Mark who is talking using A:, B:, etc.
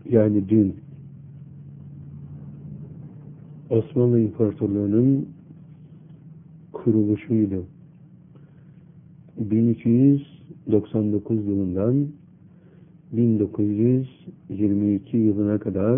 A: yani dün Osmanlı İmparatorluğu'nun kuruluşuydu. 1299 yılından 1922 yılına kadar